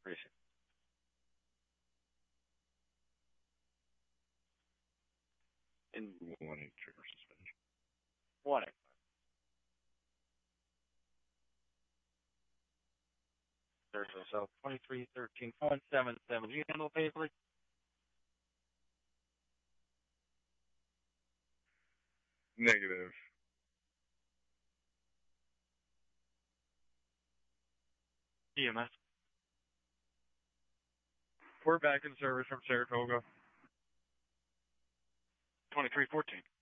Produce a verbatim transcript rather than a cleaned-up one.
Appreciate it. In One trigger suspension. one eight. There's so twenty-three thirteen one seven seven. You handle Paisley? Negative. E M S. We're back in service from Saratoga. twenty-three fourteen.